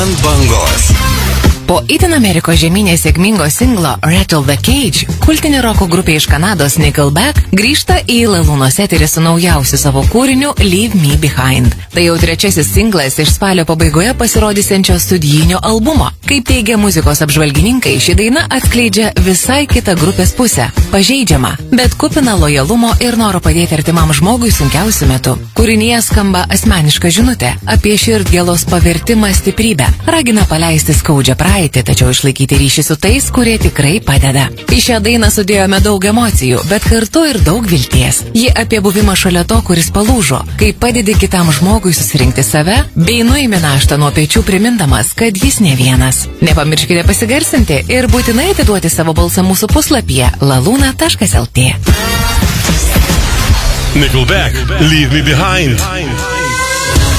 Ant bangos. Po itin Amerikos žemynė sėkmingo singlo Rattle the Cage, kultinė roko grupė iš Kanados Nickelback grįžta į Lalūnos eterį su naujausiu savo kūriniu Leave Me Behind. Tai jau trečiasis singlas iš spalio pabaigoje pasirodysiančio studijinio albumo. Kaip teigia muzikos apžvalgininkai, ši daina atskleidžia visai kitą grupės pusę – pažeidžiamą, bet kupina lojalumo ir noro padėti artimam žmogui sunkiausiu metu. Kūrinyje skamba asmeniška žinutė apie širdgėlos pavertimą stiprybę. Ragina paleisti skaudžią praeitį, tačiau išlaikyti ryšį su tais, kurie tikrai padeda. Į šią dainą sudėjome daug emocijų, bet kartu ir daug vilties. Ji apie buvimą šalia to, kuris palūžo, kaip padedi kitam žmogui susirinkti save, bei nuimi naštą nuo pečių primindamas, kad jis ne vienas. Nepamirškite pasigarsinti ir būtinai atiduoti savo balsą mūsų puslapyje laluna.lt. Nickelback, Leave Me Behind.